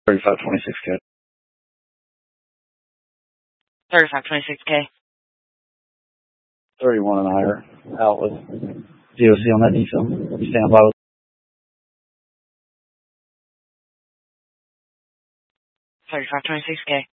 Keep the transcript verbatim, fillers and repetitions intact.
thirty-five twenty-six K. thirty-five twenty-six K. thirty-one and higher. Out with D O C on that detail. Stand by with thirty-five twenty-six K.